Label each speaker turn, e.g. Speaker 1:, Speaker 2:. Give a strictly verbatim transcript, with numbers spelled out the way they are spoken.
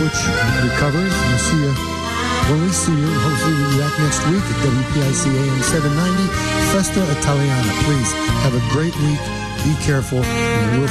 Speaker 1: Butch recovers. We'll see you when we see you. Hopefully we'll be back next week at W P I C A M seven ninety, Festa Italiana. Please have a great week. Be careful, and we'll